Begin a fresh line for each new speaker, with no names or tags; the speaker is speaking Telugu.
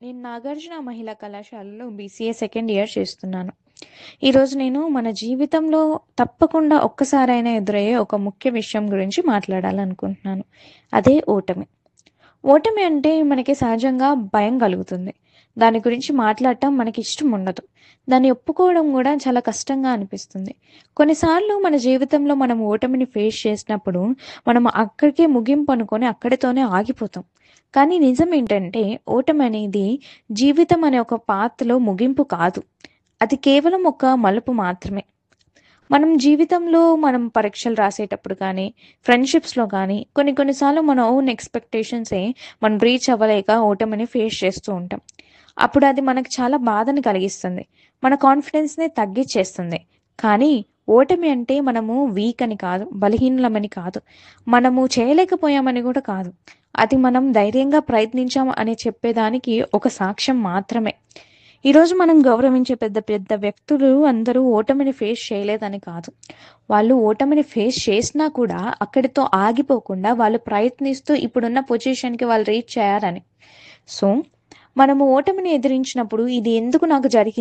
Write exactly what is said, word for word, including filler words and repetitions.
నేను నాగార్జున మహిళా కళాశాలలో బీసీఏ సెకండ్ ఇయర్ చేస్తున్నాను. ఈరోజు నేను మన జీవితంలో తప్పకుండా ఒక్కసారైనా ఎదురయ్యే ఒక ముఖ్య విషయం గురించి మాట్లాడాలనుకుంటున్నాను. అదే ఓటమి. ఓటమి అంటే మనకి సహజంగా భయం కలుగుతుంది. దాని గురించి మాట్లాడటం మనకి ఇష్టం ఉండదు. దాన్ని ఒప్పుకోవడం కూడా చాలా కష్టంగా అనిపిస్తుంది. కొన్నిసార్లు మన జీవితంలో మనం ఓటమిని ఫేస్ చేసినప్పుడు మనం అక్కడికే ముగింపు అనుకొని అక్కడితోనే ఆగిపోతాం. కానీ నిజం ఏంటంటే ఓటమి అనేది జీవితం అనే ఒక పాత్రలో ముగింపు కాదు. అది కేవలం ఒక మలుపు మాత్రమే. మనం జీవితంలో మనం పరీక్షలు రాసేటప్పుడు కానీ, ఫ్రెండ్‌షిప్స్‌లో కానీ కొన్ని కొన్ని సార్లు మన ఓన్ ఎక్స్‌పెక్టేషన్సే మనం రీచ్ అవ్వలేక ఓటమిని ఫేస్ చేస్తూ ఉంటాం. అప్పుడు అది మనకు చాలా బాధని కలిగిస్తుంది. మన కాన్ఫిడెన్స్‌ని తగ్గిచ్చేస్తుంది. కానీ ఓటమి అంటే మనము వీక్ అని కాదు, బలహీనులమని కాదు, మనము చేయలేకపోయామని కూడా కాదు. అది మనం ధైర్యంగా ప్రయత్నించాం అని చెప్పేదానికి ఒక సాక్ష్యం మాత్రమే. ఈరోజు మనం గౌరవించే పెద్ద పెద్ద వ్యక్తులు అందరూ ఓటమిని ఫేస్ చేయలేదని కాదు. వాళ్ళు ఓటమిని ఫేస్ చేసినా కూడా అక్కడితో ఆగిపోకుండా వాళ్ళు ప్రయత్నిస్తూ ఇప్పుడున్న పొజిషన్‌కి వాళ్ళు రీచ్ అయ్యారని. సో, మనము ఓటమిని ఎదిరించినప్పుడు ఇది ఎందుకు నాకు జరిగింది